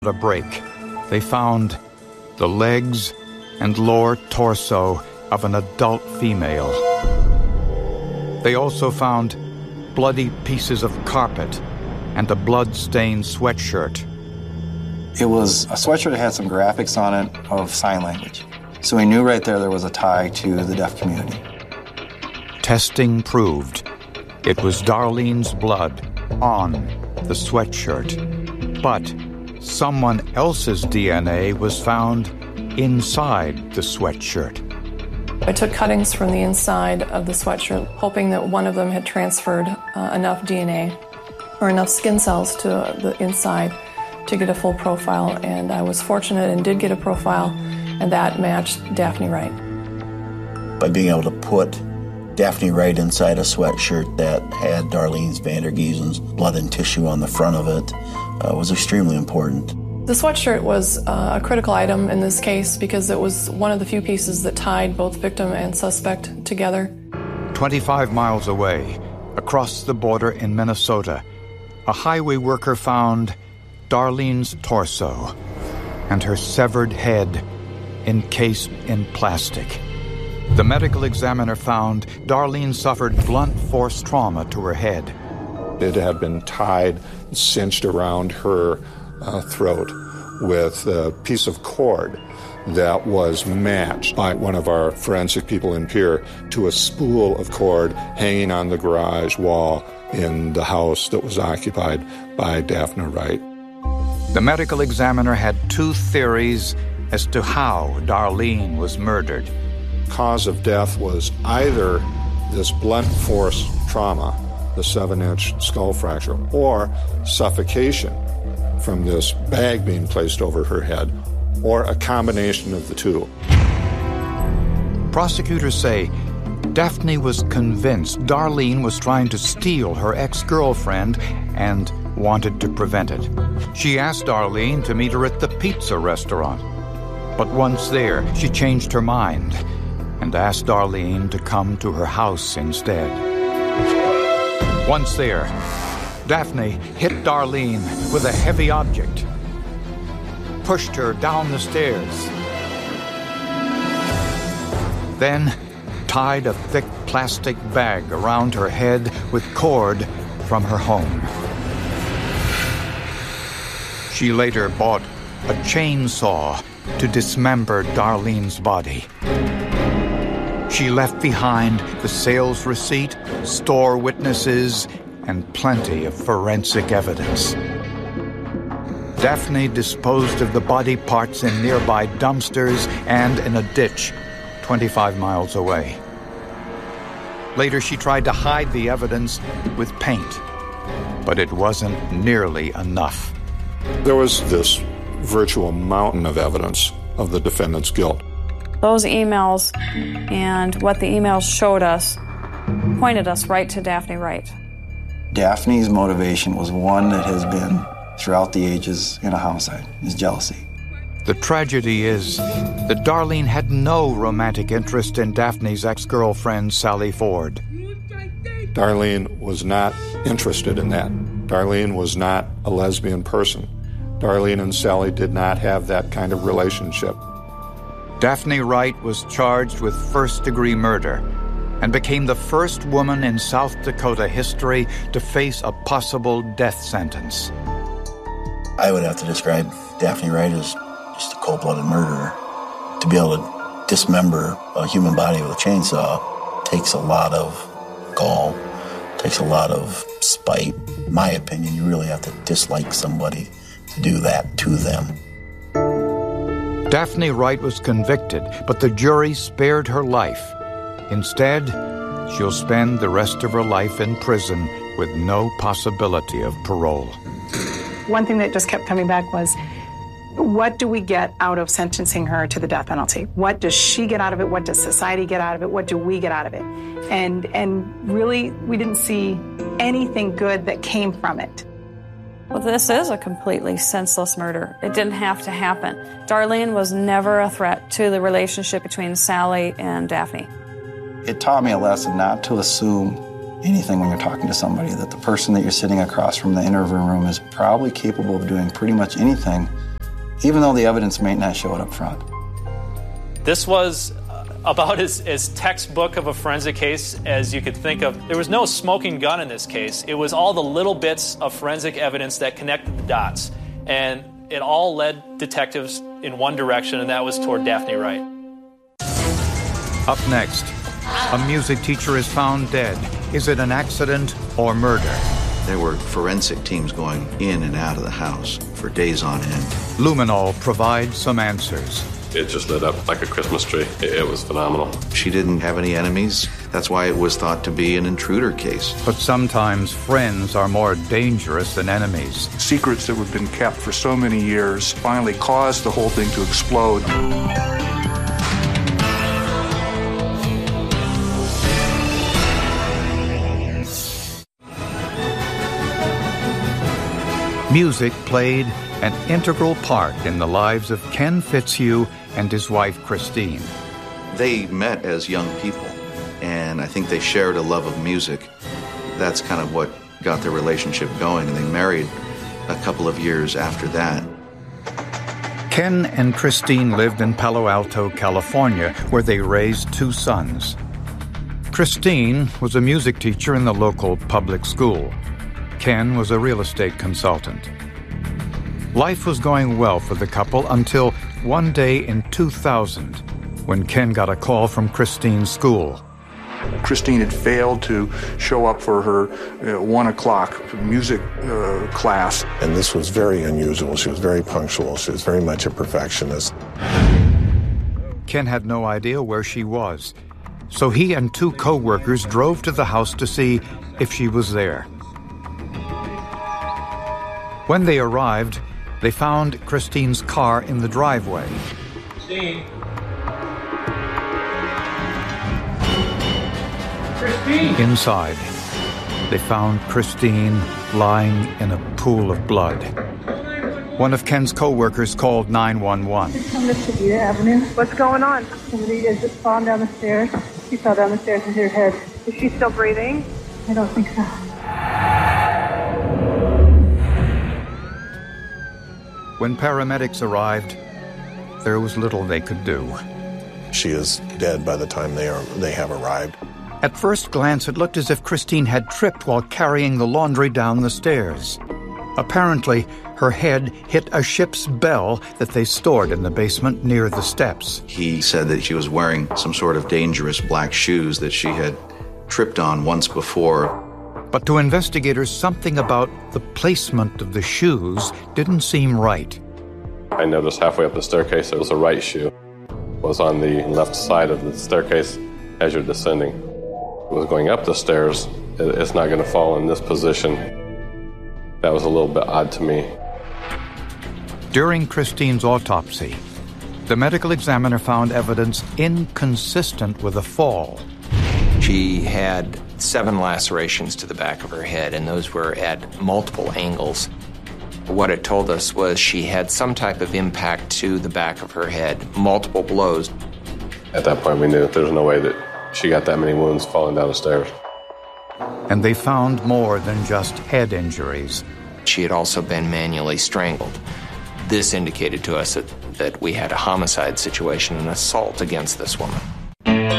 a break. They found the legs and lower torso of an adult female. They also found bloody pieces of carpet and a blood-stained sweatshirt. It was a sweatshirt that had some graphics on it of sign language. So we knew right there was a tie to the deaf community. Testing proved it was Darlene's blood on the sweatshirt, but someone else's DNA was found inside the sweatshirt. I took cuttings from the inside of the sweatshirt, hoping that one of them had transferred enough DNA or enough skin cells to the inside to get a full profile, and I was fortunate and did get a profile, and that matched Daphne Wright. By being able to put Daphne Wright inside a sweatshirt that had Darlene Vandergeesen's blood and tissue on the front of it was extremely important. The sweatshirt was a critical item in this case because it was one of the few pieces that tied both victim and suspect together. 25 miles away, across the border in Minnesota, a highway worker found Darlene's torso and her severed head encased in plastic. The medical examiner found Darlene suffered blunt force trauma to her head. It had been tied, cinched around her throat with a piece of cord that was matched by one of our forensic people in Pierre to a spool of cord hanging on the garage wall in the house that was occupied by Daphne Wright. The medical examiner had two theories as to how Darlene was murdered. Cause of death was either this blunt force trauma, the 7-inch skull fracture, or suffocation from this bag being placed over her head, or a combination of the two. Prosecutors say Daphne was convinced Darlene was trying to steal her ex-girlfriend and wanted to prevent it. She asked Darlene to meet her at the pizza restaurant. But once there, she changed her mind and asked Darlene to come to her house instead. Once there, Daphne hit Darlene with a heavy object, pushed her down the stairs, then tied a thick plastic bag around her head with cord from her home. She later bought a chainsaw to dismember Darlene's body. She left behind the sales receipt, store witnesses, and plenty of forensic evidence. Daphne disposed of the body parts in nearby dumpsters and in a ditch 25 miles away. Later, she tried to hide the evidence with paint, but it wasn't nearly enough. There was this virtual mountain of evidence of the defendant's guilt. Those emails and what the emails showed us pointed us right to Daphne Wright. Daphne's motivation was one that has been throughout the ages in a homicide, is jealousy. The tragedy is that Darlene had no romantic interest in Daphne's ex-girlfriend, Sally Ford. Darlene was not interested in that. Darlene was not a lesbian person. Darlene and Sally did not have that kind of relationship. Daphne Wright was charged with first-degree murder and became the first woman in South Dakota history to face a possible death sentence. I would have to describe Daphne Wright as just a cold-blooded murderer. To be able to dismember a human body with a chainsaw takes a lot of gall, takes a lot of spite. In my opinion, you really have to dislike somebody to do that to them. Daphne Wright was convicted, but the jury spared her life. Instead, she'll spend the rest of her life in prison with no possibility of parole. One thing that just kept coming back was, what do we get out of sentencing her to the death penalty? What does she get out of it? What does society get out of it? What do we get out of it? And really, we didn't see anything good that came from it. Well, this is a completely senseless murder. It didn't have to happen. Darlene was never a threat to the relationship between Sally and Daphne. It taught me a lesson not to assume anything when you're talking to somebody, that the person that you're sitting across from in the interview room is probably capable of doing pretty much anything even though the evidence may not show it up front. This was about as textbook of a forensic case as you could think of. There was no smoking gun in this case. It was all the little bits of forensic evidence that connected the dots. And it all led detectives in one direction, and that was toward Daphne Wright. Up next, a music teacher is found dead. Is it an accident or murder? There were forensic teams going in and out of the house for days on end. Luminol provides some answers. It just lit up like a Christmas tree. It was phenomenal. She didn't have any enemies. That's why it was thought to be an intruder case. But sometimes friends are more dangerous than enemies. Secrets that have been kept for so many years finally caused the whole thing to explode. Music played an integral part in the lives of Ken Fitzhugh and his wife, Christine. They met as young people, and I think they shared a love of music. That's kind of what got their relationship going, and they married a couple of years after that. Ken and Christine lived in Palo Alto, California, where they raised 2 sons. Christine was a music teacher in the local public school. Ken was a real estate consultant. Life was going well for the couple until one day in 2000, when Ken got a call from Christine's school. Christine had failed to show up for her 1 o'clock music class. And this was very unusual. She was very punctual. She was very much a perfectionist. Ken had no idea where she was, so he and 2 co-workers drove to the house to see if she was there. When they arrived, they found Christine's car in the driveway. Christine? Inside, they found Christine lying in a pool of blood. One of Ken's co-workers called 911. Just come to Sevita Avenue. What's going on? Somebody has just fallen down the stairs. She fell down the stairs and hit her head. Is she still breathing? I don't think so. When paramedics arrived, there was little they could do. She is dead by the time they have arrived. At first glance, it looked as if Christine had tripped while carrying the laundry down the stairs. Apparently, her head hit a ship's bell that they stored in the basement near the steps. He said that she was wearing some sort of dangerous black shoes that she had tripped on once before. But to investigators, something about the placement of the shoes didn't seem right. I noticed halfway up the staircase, it was a right shoe. It was on the left side of the staircase as you're descending. It was going up the stairs. It's not going to fall in this position. That was a little bit odd to me. During Christine's autopsy, the medical examiner found evidence inconsistent with a fall. She had 7 lacerations to the back of her head, and those were at multiple angles. What it told us was she had some type of impact to the back of her head, multiple blows. At that point, we knew there was no way that she got that many wounds falling down the stairs. And they found more than just head injuries. She had also been manually strangled. This indicated to us that we had a homicide situation, an assault against this woman.